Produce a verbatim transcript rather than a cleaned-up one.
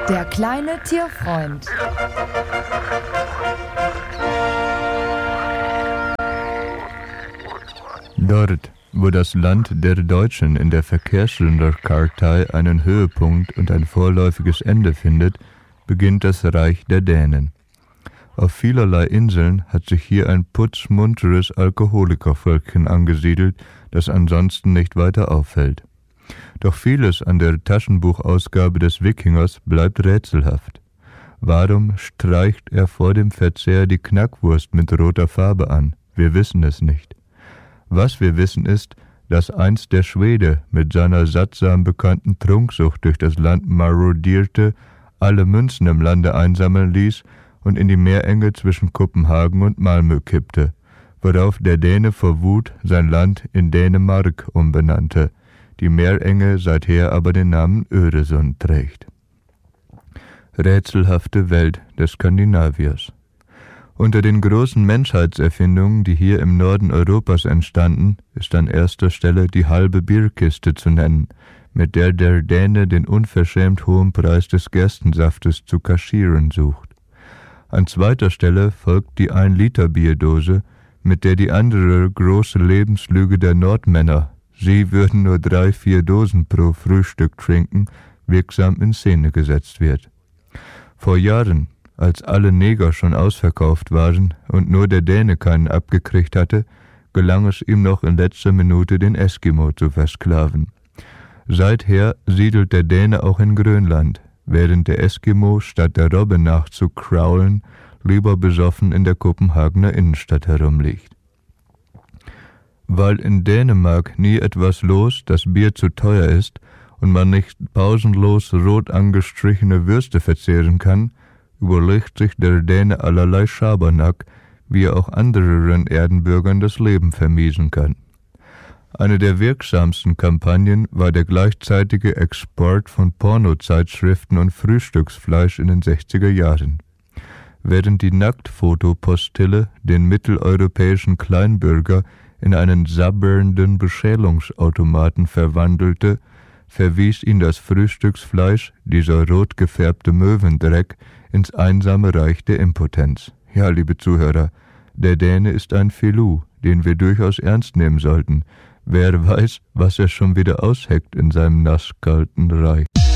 Der kleine Tierfreund. Dort, wo das Land der Deutschen in der Verkehrsschilderkartei einen Höhepunkt und ein vorläufiges Ende findet, beginnt das Reich der Dänen. Auf vielerlei Inseln hat sich hier ein putzmunteres Alkoholikervölkchen angesiedelt, das ansonsten nicht weiter auffällt. Doch vieles an der Taschenbuchausgabe des Wikingers bleibt rätselhaft. Warum streicht er vor dem Verzehr die Knackwurst mit roter Farbe an? Wir wissen es nicht. Was wir wissen ist, dass einst der Schwede mit seiner sattsam bekannten Trunksucht durch das Land marodierte, alle Münzen im Lande einsammeln ließ und in die Meerenge zwischen Kopenhagen und Malmö kippte, worauf der Däne vor Wut sein Land in Dänemark umbenannte, die Meerenge seither aber den Namen Öresund trägt. Rätselhafte Welt des Skandinaviers. Unter den großen Menschheitserfindungen, die hier im Norden Europas entstanden, ist an erster Stelle die halbe Bierkiste zu nennen, mit der der Däne den unverschämt hohen Preis des Gerstensaftes zu kaschieren sucht. An zweiter Stelle folgt die ein-Liter-Bierdose, mit der die andere große Lebenslüge der Nordmänner, sie würden nur drei, vier Dosen pro Frühstück trinken, wirksam in Szene gesetzt wird. Vor Jahren, als alle Neger schon ausverkauft waren und nur der Däne keinen abgekriegt hatte, gelang es ihm noch in letzter Minute, den Eskimo zu versklaven. Seither siedelt der Däne auch in Grönland, während der Eskimo statt der Robbe nachzukraulen, lieber besoffen in der Kopenhagener Innenstadt herumliegt. Weil in Dänemark nie etwas los, das Bier zu teuer ist und man nicht pausenlos rot angestrichene Würste verzehren kann, überlegt sich der Däne allerlei Schabernack, wie er auch anderen Erdenbürgern das Leben vermiesen kann. Eine der wirksamsten Kampagnen war der gleichzeitige Export von Pornozeitschriften und Frühstücksfleisch in den sechziger Jahren. Während die Nacktfotopostille den mitteleuropäischen Kleinbürger in einen sabbernden Beschälungsautomaten verwandelte, verwies ihn das Frühstücksfleisch, dieser rot gefärbte Möwendreck, ins einsame Reich der Impotenz. Ja, liebe Zuhörer, der Däne ist ein Filou, den wir durchaus ernst nehmen sollten. Wer weiß, was er schon wieder ausheckt in seinem nasskalten Reich.